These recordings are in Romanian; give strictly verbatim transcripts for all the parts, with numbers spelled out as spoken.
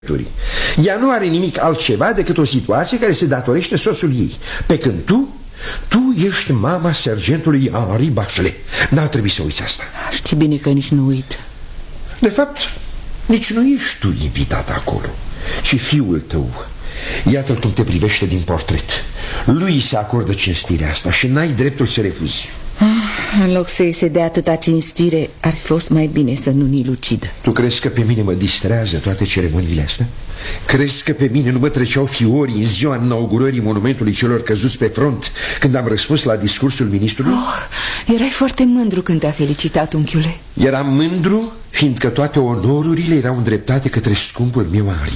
Ea nu are nimic altceva decât o situație care se datorește soțul ei. Pe când tu, tu ești mama sergentului Henri Bachelet. N-ar trebui să uiți asta. Știi bine că nici nu uit. De fapt, nici nu ești tu invitat acolo, ci fiul tău. Iată-l cum te privește din portret. Lui se acordă cinstirea asta și n-ai dreptul să refuzi. În loc să-i se dea atâta cinstire, ar fi fost mai bine să nu ni-l ucidă. Tu crezi că pe mine mă distrează toate ceremoniile astea? Crezi că pe mine nu mă treceau fiorii în ziua inaugurării monumentului celor căzuți pe front, când am răspuns la discursul ministrului? Oh, erai foarte mândru când te-a felicitat, unchiule. Eram mândru fiindcă toate onorurile erau îndreptate către scumpul meu Henri.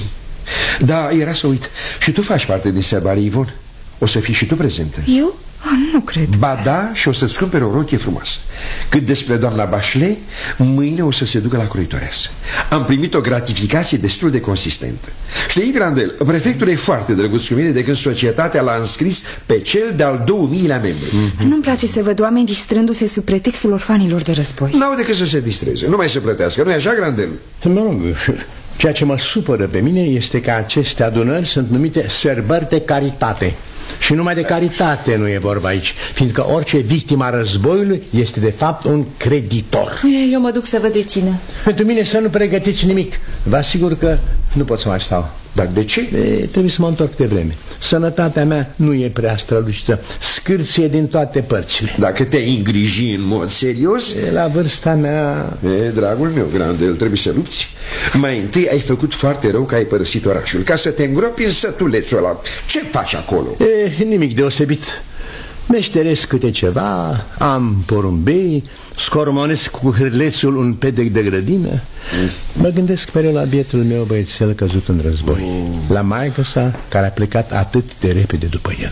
Da, era să uit. Și tu faci parte din sărbare, Ivon. O să fii și tu prezentă. Eu? Oh, nu cred. Ba da, și o să-ți cumpere o rochie frumoasă. Cât despre doamna Bachelet, mâine o să se ducă la croitoreasă. Am primit o gratificație destul de consistentă. Știi, Grandel, prefectul e foarte drăguț cu mine de când societatea l-a înscris pe cel de-al două miilea membru. mm-hmm. Nu-mi place să văd oameni distrându-se sub pretextul orfanilor de război. N-au decât să se distreze, nu mai să plătească, nu-i așa, Grandel? Nu, ceea ce mă supără pe mine este că aceste adunări sunt numite sărbări de caritate. Și numai de caritate nu e vorba aici, fiindcă orice victimă a războiului este de fapt un creditor. Eu mă duc să văd de cine. Pentru mine să nu pregătiți nimic. Vă asigur că nu pot să mai stau. Dar de ce? E, trebuie să mă întorc de vreme. Sănătatea mea nu e prea strălucită. Scârție din toate părțile. Dacă te-ai îngriji în mod serios, e, la vârsta mea... E, dragul meu, Grandel, trebuie să lupți. Mai întâi ai făcut foarte rău că ai părăsit orașul, ca să te îngropi în sătulețul ăla. Ce faci acolo? E, nimic deosebit. Meșteresc câte ceva, am porumbei, scormonesc cu hârlețul un pedec de grădină. mm. Mă gândesc mereu la bietul meu băiețel căzut în război, mm. la maică sa care a plecat atât de repede după el.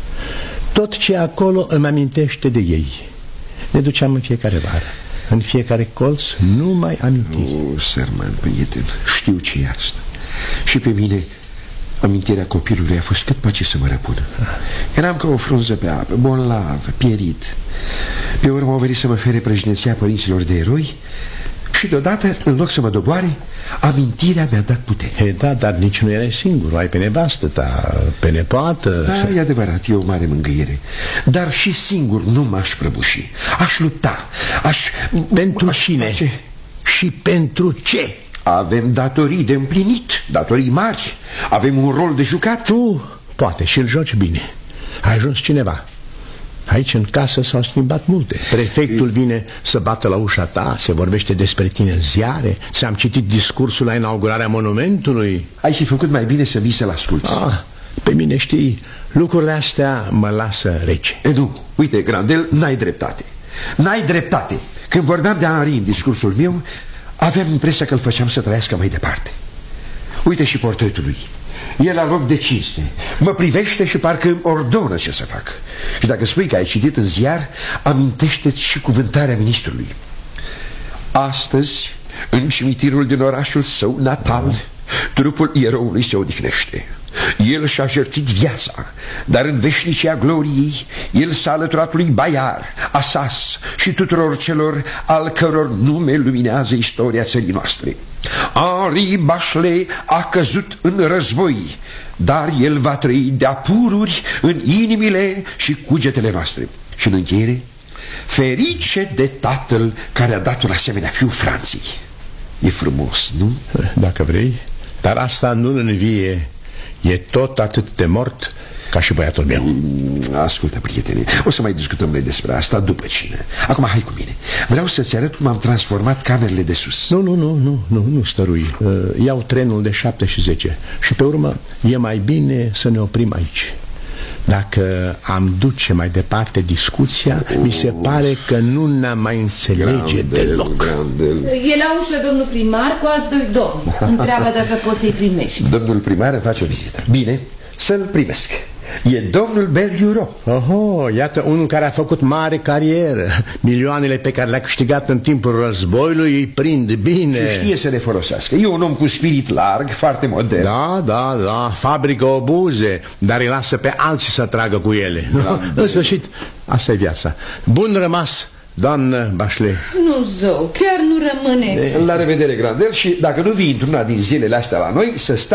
Tot ce acolo îmi amintește de ei. Ne duceam în fiecare vară, în fiecare colț numai amintiri. O, sărman prieten, știu ce e asta. Și pe mine amintirea copilului a fost cât pace să mă răpună. Eram ca o frunză pe apă, bolnav, pierit. Pe urmă au venit să mă fere prăjneția părinților de eroi și deodată, în loc să mă doboare, amintirea mi-a dat putere. He, da, dar nici nu erai singur. Ai pe nevastă ta, pe nepoată. Da, e adevărat, e o mare mângâiere. Dar și singur nu m-aș prăbuși. Aș lupta, aș... Pentru aș cine? Face... Și pentru ce? Avem datorii de împlinit, datorii mari. Avem un rol de jucat. Tu, poate, și îl joci bine. Ai ajuns cineva. Aici în casă s-au schimbat multe. Prefectul vine să bată la ușa ta, se vorbește despre tine în ziare. Ți-am citit discursul la inaugurarea monumentului. Ai fi făcut mai bine să vii să-l asculți. Ah, pe mine, știi, lucrurile astea mă lasă rece. E, nu, uite, Grandel, n-ai dreptate. N-ai dreptate. Când vorbeam de Henri în discursul meu, aveam impresia că îl făceam să trăiască mai departe. Uite și portretul lui. E la loc de cinste. Mă privește și parcă îmi ordonă ce să fac. Și dacă spui că ai citit în ziar, amintește-ți și cuvântarea ministrului. Astăzi, în cimitirul din orașul său natal, trupul eroului se odihnește. El și-a jertfit viața, dar în veșnicia gloriei el s-a alăturat lui Bayard, Assas și tuturor celor al căror nume luminează istoria țării noastre. Henri Bachelet a căzut în război, dar el va trăi de-a pururi în inimile și cugetele noastre. Și în încheiere, ferice de tatăl care a dat un asemenea fiu Franței. E frumos, nu? Dacă vrei, dar asta nu-l învie. E tot atât de mort ca și băiatul meu. Ascultă, prietene, o să mai discutăm noi despre asta după cină. Acum hai cu mine. Vreau să-ți arăt cum am transformat camerele de sus. Nu, nu, nu, nu, nu, nu stărui. Iau trenul de șapte și zece. Și pe urmă e mai bine să ne oprim aici. Dacă am duce mai departe discuția, oh. mi se pare că nu ne-am mai înțelege Grandel, deloc. Grandel. E la ușă domnul primar cu alți doi domni. Întreabă dacă poți să-i primești. Domnul primar îmi face o vizită. Bine, să-l primesc. E domnul Bergerot. Oho, iată unul care a făcut mare carieră. Milioanele pe care le-a câștigat în timpul războiului îi prind bine. Și știe să le folosească. E un om cu spirit larg, foarte modern. Da, da, da, fabrică obuze, dar îi lasă pe alții să tragă cu ele. Da, în sfârșit, asta e viața. Bun rămas Doamnă Bachelet. Nu, zău, chiar nu rămâneți. La revedere, Grandel, și dacă nu vii într-una din zilele astea la noi, să stai